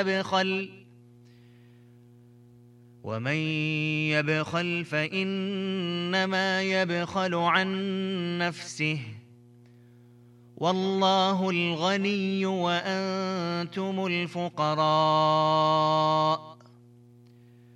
ومن يبخل فإنما يبخل عن نفسه، والله الغني وأنتم الفقراء،